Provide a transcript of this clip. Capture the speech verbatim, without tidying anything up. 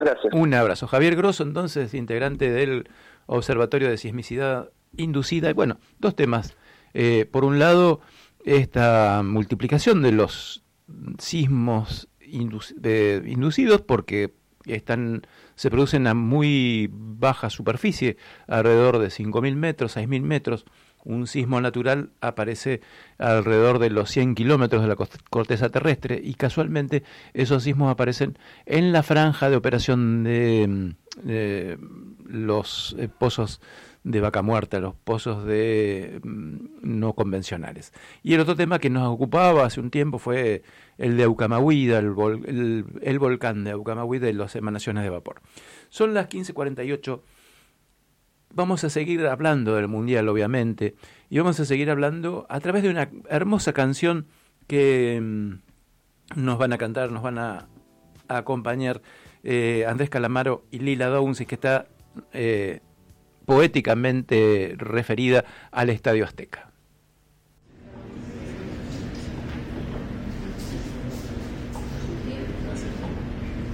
Gracias. Un abrazo. Javier Grosso, entonces, integrante del Observatorio de Sismicidad Inducida. Y bueno, dos temas. Eh, por un lado, esta multiplicación de los sismos indu- de, inducidos, porque están se producen a muy baja superficie, alrededor de cinco mil metros, seis mil metros. Un sismo natural aparece alrededor de los cien kilómetros de la corteza terrestre y casualmente esos sismos aparecen en la franja de operación de, de los eh, pozos de Vaca Muerta, los pozos de mm, no convencionales. Y el otro tema que nos ocupaba hace un tiempo fue el de Aucamahuida, el, vol, el, el volcán de Aucamahuida y las emanaciones de vapor. Son las quince cuarenta y ocho. Vamos a seguir hablando del Mundial, obviamente, y vamos a seguir hablando a través de una hermosa canción que mmm, nos van a cantar, nos van a, a acompañar eh, Andrés Calamaro y Lila Downs, que está eh, poéticamente referida al Estadio Azteca.